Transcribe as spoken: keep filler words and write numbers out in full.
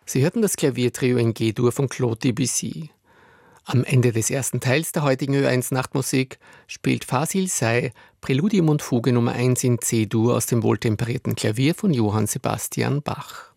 Sie hörten das Klaviertrio in G-Dur von Claude Debussy. Am Ende des ersten Teils der heutigen Ö eins Nachtmusik spielt Fasil Say Präludium und Fuge Nummer eins in C-Dur aus dem wohltemperierten Klavier von Johann Sebastian Bach.